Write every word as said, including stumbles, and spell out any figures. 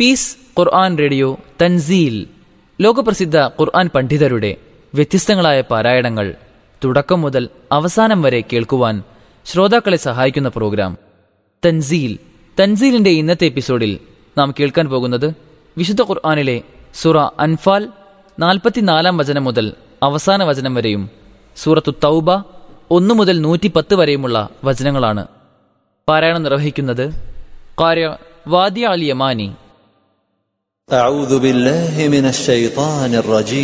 Piece ഖുർആൻ radio Thanseel, ലോകപ്രസിദ്ധ ഖുർആൻ പണ്ഡിതരുടെ വ്യത്യസ്തങ്ങളായ പാരായണങ്ങൾ തുടക്കം മുതൽ അവസാനം വരെ കേൾക്കുവാൻ ശ്രോതാക്കളെ സഹായിക്കുന്ന പ്രോഗ്രാം തൻസീൽ. തൻസീലിന്റെ ഇന്നത്തെ എപ്പിസോഡിൽ നാം കേൾക്കാൻ പോകുന്നത് വിശുദ്ധ ഖുർആനിലെ സൂറ അൻഫാൽ നാൽപ്പത്തിനാലാം വചനം മുതൽ അവസാന വചനം വരെയും സൂറത്തു തൗബ ഒന്നു മുതൽ നൂറ്റി പത്ത് വരെയുമുള്ള വചനങ്ങളാണ്. പാരായണം നിർവഹിക്കുന്നത് ഖാരി വാദിയ അൽ യമാനി. أعوذ بالله من الشيطان الرجيم